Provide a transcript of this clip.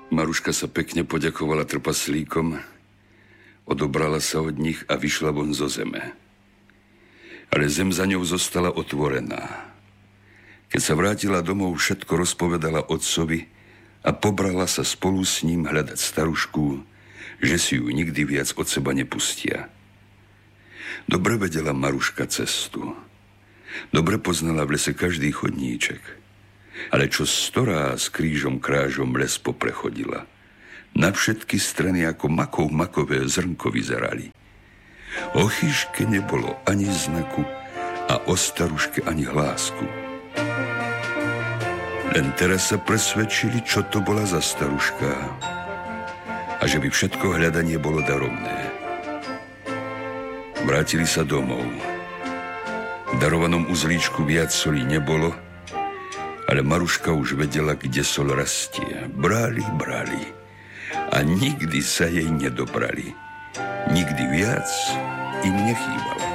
Maruška sa pekne poďakovala trpaslíkom, odobrala sa od nich a vyšla von zo zeme. Ale zem za ňou zostala otvorená. Keď sa vrátila domov, všetko rozpovedala otcovi a pobrala sa spolu s ním hľadať starušku, že si ju nikdy viac od seba nepustia. Dobre vedela Maruška cestu. Dobre poznala v lese každý chodníček. Ale čo 100 ráz krížom krážom les poprechodila. Na všetky strany ako makové zrnko vyzerali. O chyške nebolo ani znaku a o staruške ani hlásku. Len teraz sa presvedčili, čo to bola za staruška a že by všetko hľadanie bolo daromné. Vrátili sa domov. V darovanom uzlíčku viac soli nebolo, ale Maruška už vedela, kde sol rastie. Brali a nikdy sa jej nedobrali. Nikdy viac im nechýbalo.